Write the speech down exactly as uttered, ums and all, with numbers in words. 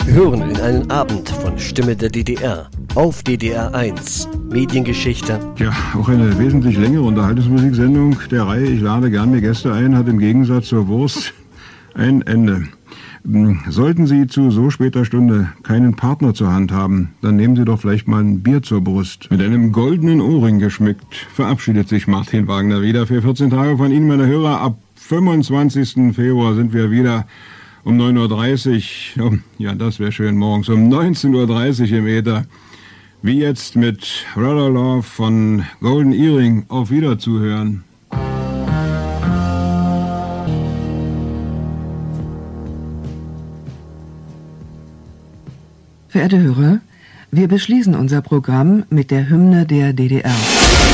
hören in einen Abend von Stimme der D D R auf D D R eins. Mediengeschichte. Ja, auch eine wesentlich längere Unterhaltungsmusiksendung der Reihe Ich lade gern mir Gäste ein, hat im Gegensatz zur Wurst ein Ende. Sollten Sie zu so später Stunde keinen Partner zur Hand haben, dann nehmen Sie doch vielleicht mal ein Bier zur Brust. Mit einem goldenen Ohrring geschmückt verabschiedet sich Martin Wagner wieder für vierzehn Tage von Ihnen, meine Hörer. Ab fünfundzwanzigsten Februar sind wir wieder um neun Uhr dreißig, oh, ja, das wäre schön, morgens um neunzehn Uhr dreißig im Äther. Wie jetzt mit Brother Love von Golden Earring. Auf Wiederzuhören. Verehrte Hörer, wir beschließen unser Programm mit der Hymne der D D R.